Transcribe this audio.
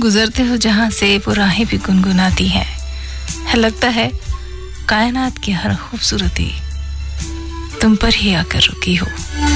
गुजरते हो जहां से वो राहें भी गुनगुनाती हैं। लगता है कायनात की हर खूबसूरती तुम पर ही आकर रुकी हो।